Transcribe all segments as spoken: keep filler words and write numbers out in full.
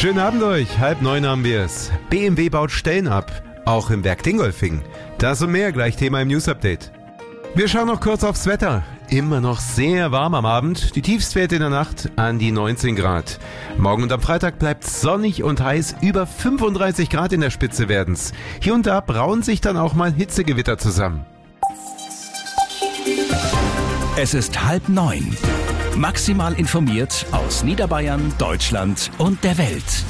Schönen Abend euch, halb neun haben wir es. B M W baut Stellen ab, auch im Werk Dingolfing. Das und mehr gleich Thema im News Update. Wir schauen noch kurz aufs Wetter. Immer noch sehr warm am Abend, die Tiefstwerte in der Nacht an die neunzehn Grad. Morgen und am Freitag bleibt sonnig und heiß, über fünfunddreißig Grad in der Spitze werden's. Hier und da brauen sich dann auch mal Hitzegewitter zusammen. Es ist halb neun. Maximal informiert aus Niederbayern, Deutschland und der Welt.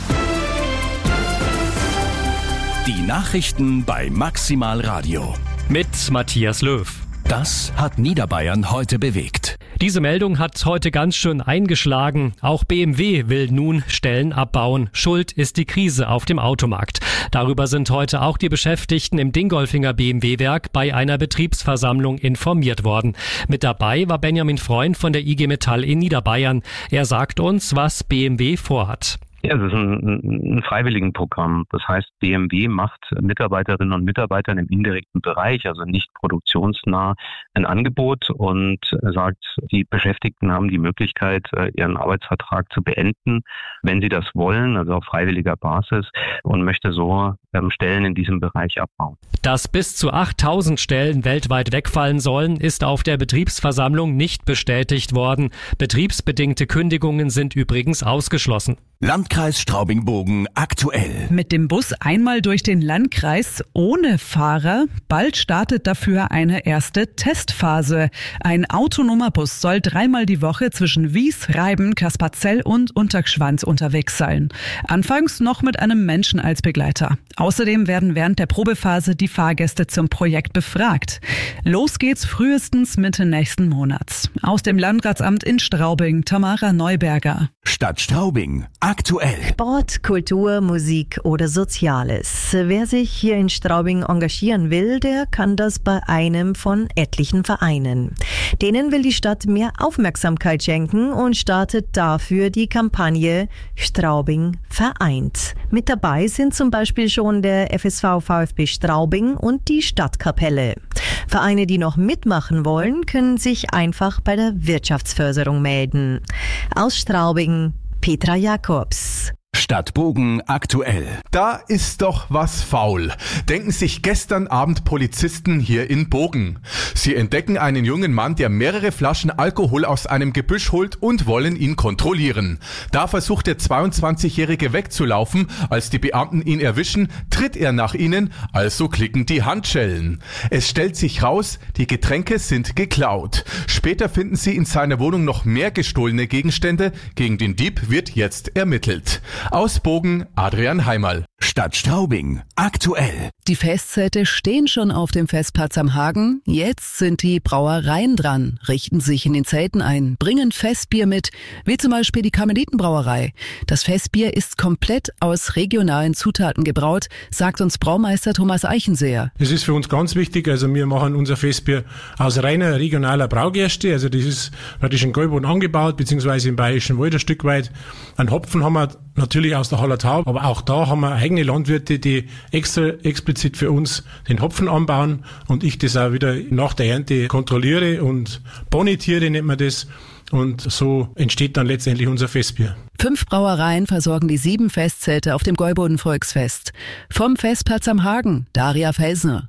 Die Nachrichten bei Maximal Radio. Mit Matthias Löw. Das hat Niederbayern heute bewegt. Diese Meldung hat heute ganz schön eingeschlagen. Auch B M W will nun Stellen abbauen. Schuld ist die Krise auf dem Automarkt. Darüber sind heute auch die Beschäftigten im Dingolfinger B M W-Werk bei einer Betriebsversammlung informiert worden. Mit dabei war Benjamin Freund von der I G Metall in Niederbayern. Er sagt uns, was B M W vorhat. Ja, es ist ein, ein Freiwilligenprogramm. Das heißt, B M W macht Mitarbeiterinnen und Mitarbeitern im indirekten Bereich, also nicht produktionsnah, ein Angebot und sagt, die Beschäftigten haben die Möglichkeit, ihren Arbeitsvertrag zu beenden, wenn sie das wollen, also auf freiwilliger Basis, und möchte so Stellen in diesem Bereich abbauen. Dass bis zu achttausend Stellen weltweit wegfallen sollen, ist auf der Betriebsversammlung nicht bestätigt worden. Betriebsbedingte Kündigungen sind übrigens ausgeschlossen. Landkreis Straubing-Bogen aktuell. Mit dem Bus einmal durch den Landkreis ohne Fahrer. Bald startet dafür eine erste Testphase. Ein autonomer Bus soll dreimal die Woche zwischen Wies, Reiben, Kasperzell und Untergschwanz unterwegs sein. Anfangs noch mit einem Menschen als Begleiter. Außerdem werden während der Probephase die Fahrgäste zum Projekt befragt. Los geht's frühestens Mitte nächsten Monats. Aus dem Landratsamt in Straubing, Tamara Neuberger. Stadt Straubing aktuell. Sport, Kultur, Musik oder Soziales. Wer sich hier in Straubing engagieren will, der kann das bei einem von etlichen Vereinen. Denen will die Stadt mehr Aufmerksamkeit schenken und startet dafür die Kampagne Straubing vereint. Mit dabei sind zum Beispiel schon der F S V VfB Straubing und die Stadtkapelle. Vereine, die noch mitmachen wollen, können sich einfach bei der Wirtschaftsförderung melden. Aus Straubing, Petra Jakobs. Stadt Bogen aktuell. Da ist doch was faul, denken sich gestern Abend Polizisten hier in Bogen. Sie entdecken einen jungen Mann, der mehrere Flaschen Alkohol aus einem Gebüsch holt und wollen ihn kontrollieren. Da versucht der zweiundzwanzigjährige wegzulaufen. Als die Beamten ihn erwischen, tritt er nach ihnen, also klicken die Handschellen. Es stellt sich raus, die Getränke sind geklaut. Später finden sie in seiner Wohnung noch mehr gestohlene Gegenstände. Gegen den Dieb wird jetzt ermittelt. Aus Bogen, Adrian Heimerl. Stadt Straubing aktuell. Die Festzelte stehen schon auf dem Festplatz am Hagen. Jetzt sind die Brauereien dran, richten sich in den Zelten ein, bringen Festbier mit, wie zum Beispiel die Karmelitenbrauerei. Das Festbier ist komplett aus regionalen Zutaten gebraut, sagt uns Braumeister Thomas Eichenseher. Das ist für uns ganz wichtig. Also wir machen unser Festbier aus reiner regionaler Braugerste. Also das ist praktisch in Gäuboden angebaut, beziehungsweise im Bayerischen Wald ein Stück weit. An Hopfen haben wir natürlich aus der Hallertau, aber auch da haben wir eigene Landwirte, die extra explizit für uns den Hopfen anbauen und ich das auch wieder nach der Ernte kontrolliere und bonitiere, nennt man das. Und so entsteht dann letztendlich unser Festbier. Fünf Brauereien versorgen die sieben Festzelte auf dem Gäuboden Volksfest. Vom Festplatz am Hagen, Daria Felsner.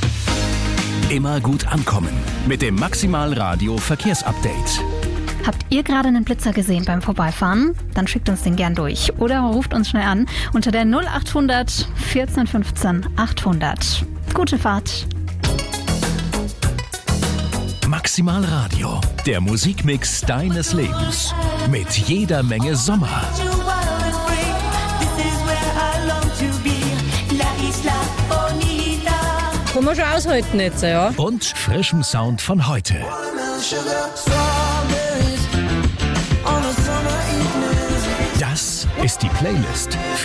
Immer gut ankommen mit dem Maximal Radio Verkehrsupdate. Habt ihr gerade einen Blitzer gesehen beim Vorbeifahren? Dann schickt uns den gern durch oder ruft uns schnell an unter der null achthundert vierzehn fünfzehn achthundert. Gute Fahrt! Maximal Radio, der Musikmix deines Lebens. Mit jeder Menge Sommer. Kann man schon aushalten jetzt, ja? Und frischem Sound von heute. Das ist die Playlist